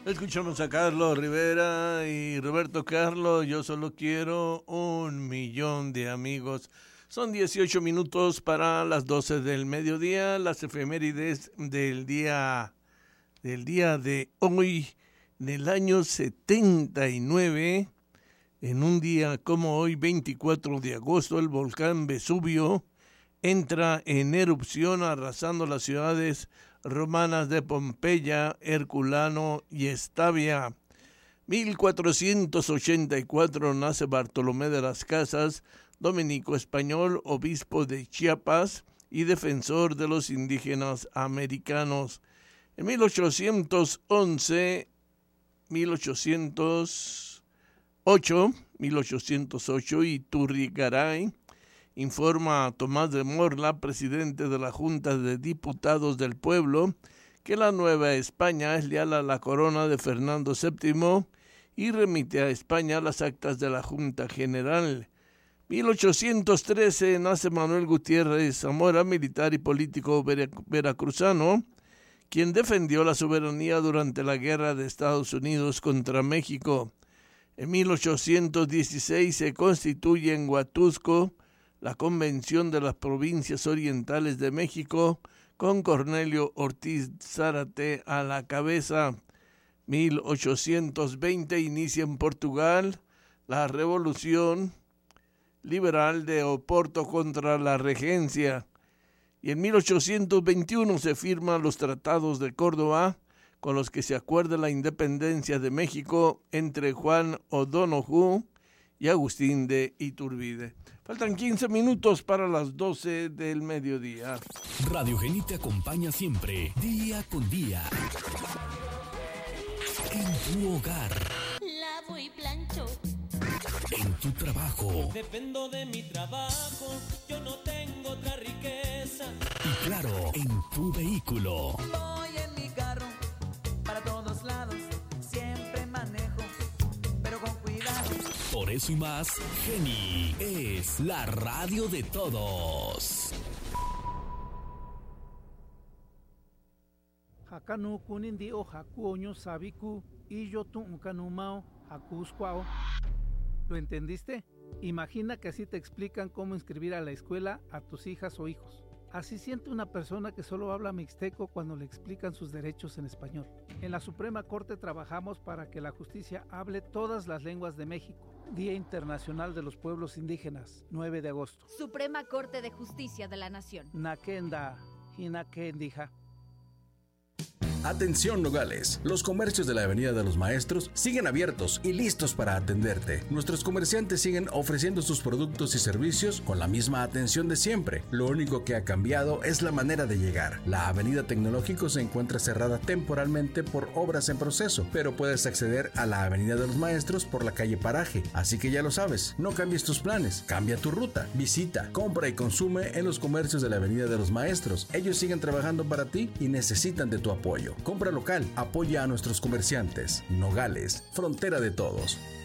Escuchamos a Carlos Rivera y Roberto Carlos. Yo solo quiero 1 millón de amigos. Son 18 minutos para las 12 del mediodía. Las efemérides del día de hoy, del año 79. En un día como hoy, 24 de agosto, el volcán Vesubio entra en erupción arrasando las ciudades romanas de Pompeya, Herculano y Estavia. 1484 nace Bartolomé de las Casas, dominico español, obispo de Chiapas y defensor de los indígenas americanos. En 1808, Iturrigaray informa a Tomás de Morla, presidente de la Junta de Diputados del Pueblo, que la Nueva España es leal a la corona de Fernando VII y remite a España las actas de la Junta General. 1813 nace Manuel Gutiérrez Zamora, militar y político veracruzano, quien defendió la soberanía durante la Guerra de Estados Unidos contra México. En 1816 se constituye en Huatusco la Convención de las Provincias Orientales de México, con Cornelio Ortiz Zárate a la cabeza. 1820 inicia en Portugal la Revolución Liberal de Oporto contra la Regencia. Y en 1821 se firman los Tratados de Córdoba, con los que se acuerda la independencia de México entre Juan O'Donoghue y Agustín de Iturbide. Faltan 15 minutos para las 12 del mediodía. Radio Geni te acompaña siempre, día con día. En tu hogar. Lavo y plancho. En tu trabajo. Dependo de mi trabajo, yo no tengo otra riqueza. Y claro, en tu vehículo. Voy en mi carro, para todos lados, siempre manejo, pero con cuidado. Por eso y más, Geni es la radio de todos. Hakanu kunindi o hakuoño sabiku y yo tu kanumao hakuskwao. ¿Lo entendiste? Imagina que así te explican cómo inscribir a la escuela a tus hijas o hijos. Así siente una persona que solo habla mixteco cuando le explican sus derechos en español. En la Suprema Corte trabajamos para que la justicia hable todas las lenguas de México. Día Internacional de los Pueblos Indígenas, 9 de agosto. Suprema Corte de Justicia de la Nación. Nakenda, hinakendija. Atención Nogales, los comercios de la Avenida de los Maestros siguen abiertos y listos para atenderte. Nuestros comerciantes siguen ofreciendo sus productos y servicios con la misma atención de siempre. Lo único que ha cambiado es la manera de llegar. La Avenida Tecnológico se encuentra cerrada temporalmente por obras en proceso, pero puedes acceder a la Avenida de los Maestros por la calle Paraje. Así que ya lo sabes, no cambies tus planes, cambia tu ruta. Visita, compra y consume en los comercios de la Avenida de los Maestros. Ellos siguen trabajando para ti y necesitan de tu apoyo. Compra local, apoya a nuestros comerciantes. Nogales, frontera de todos.